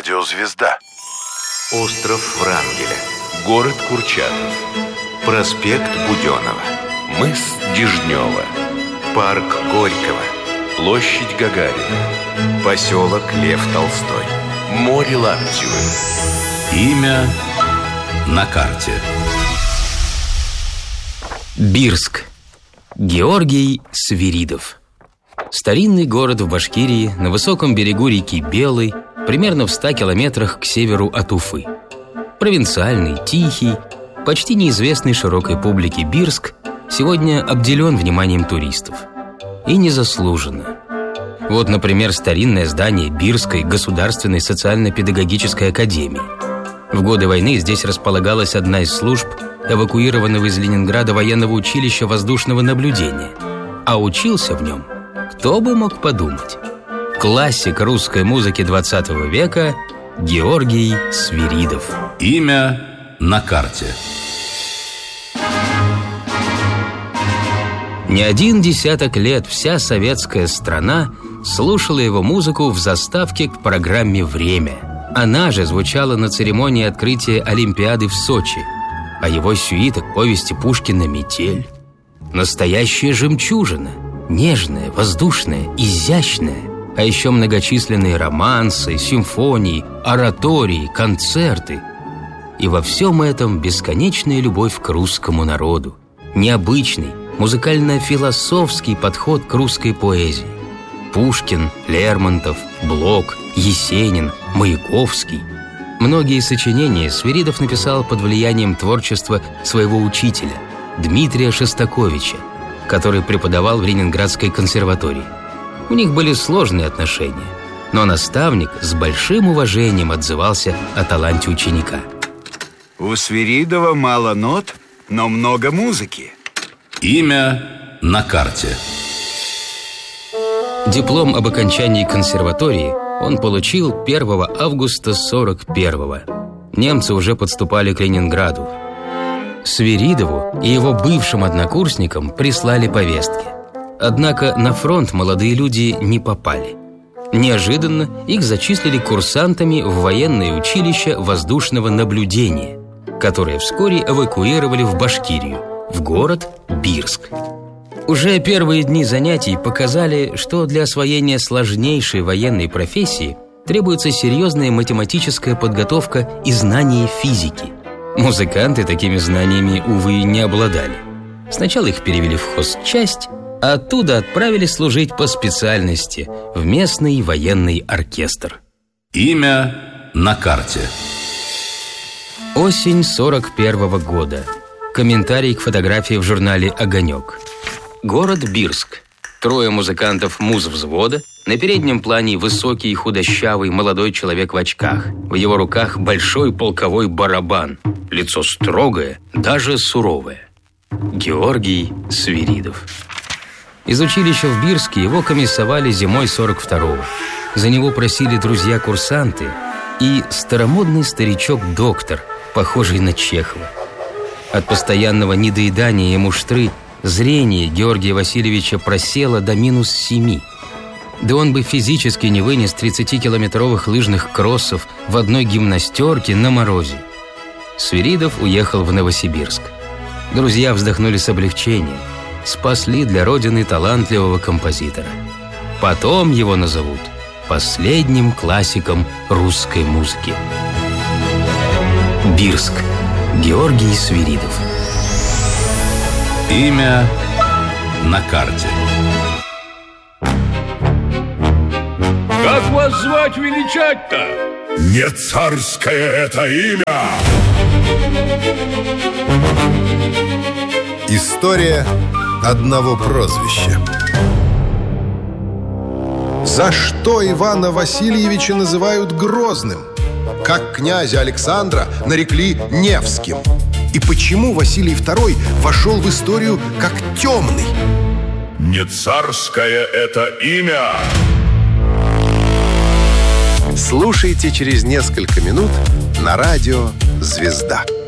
Радио «Звезда». Остров Врангеля. Город Курчатов. Проспект Буденова. Мыс Дежнева. Парк Горького. Площадь Гагарина. Поселок Лев Толстой. Море Лаптевы. Имя на карте. Бирск. Георгий Свиридов. Старинный город в Башкирии, на высоком берегу реки Белой, примерно в 100 километрах к северу от Уфы. Провинциальный, тихий, почти неизвестный широкой публике Бирск сегодня обделен вниманием туристов. И незаслуженно. Вот, например, старинное здание Бирской государственной социально-педагогической академии. В годы войны здесь располагалась одна из служб эвакуированного из Ленинграда военного училища воздушного наблюдения. А учился в нем, кто бы мог подумать, классик русской музыки 20 века Георгий Свиридов. Имя на карте. Не один десяток лет вся советская страна слушала его музыку в заставке к программе «Время». Она же звучала на церемонии открытия Олимпиады в Сочи, а его сюита к повести Пушкина «Метель». Настоящая жемчужина, нежная, воздушная, изящная, а еще многочисленные романсы, симфонии, оратории, концерты. И во всем этом бесконечная любовь к русскому народу, необычный, музыкально-философский подход к русской поэзии. Пушкин, Лермонтов, Блок, Есенин, Маяковский. Многие сочинения Свиридов написал под влиянием творчества своего учителя Дмитрия Шостаковича, который преподавал в Ленинградской консерватории. У них были сложные отношения, но наставник с большим уважением отзывался о таланте ученика. У Свиридова мало нот, но много музыки. Имя на карте. Диплом об окончании консерватории он получил 1 августа 41-го. Немцы уже подступали к Ленинграду. Свиридову и его бывшим однокурсникам прислали повестки. Однако на фронт молодые люди не попали. Неожиданно их зачислили курсантами в военное училище воздушного наблюдения, которое вскоре эвакуировали в Башкирию, в город Бирск. Уже первые дни занятий показали, что для освоения сложнейшей военной профессии требуется серьезная математическая подготовка и знание физики. Музыканты такими знаниями, увы, не обладали. Сначала их перевели в хозчасть, а оттуда отправили служить по специальности в местный военный оркестр. Имя на карте. Осень 41-го года. Комментарий к фотографии в журнале «Огонек». Город Бирск. 3 музыкантов музвзвода. На переднем плане высокий худощавый молодой человек в очках. В его руках большой полковой барабан. Лицо строгое, даже суровое. Георгий Свиридов. Из училища в Бирске его комиссовали зимой 42-го. За него просили друзья-курсанты и старомодный старичок-доктор, похожий на Чехова. От постоянного недоедания и муштры зрение Георгия Васильевича просело до -7. Да он бы физически не вынес 30-километровых лыжных кроссов в одной гимнастерке на морозе. Свиридов уехал в Новосибирск. Друзья вздохнули с облегчением. Спасли для родины талантливого композитора. Потом его назовут последним классиком русской музыки. Бирск. Георгий Свиридов. Имя на карте. Как вас звать, величать-то? Не царское это имя! История одного прозвища. За что Ивана Васильевича называют Грозным? Как князя Александра нарекли Невским? И почему Василий II вошел в историю как темный? Не царское это имя! Слушайте через несколько минут на радио «Звезда».